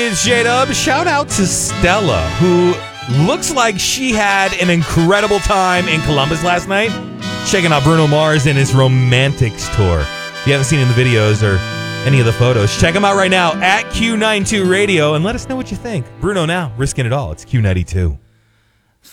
it's J-Dub. Shout out to Stella, who looks like she had an incredible time in Columbus last night, checking out Bruno Mars and his Romantics tour. If you haven't seen the videos or any of the photos, check them out right now at Q92 Radio and let us know what you think. Bruno now, risking it all. It's Q92.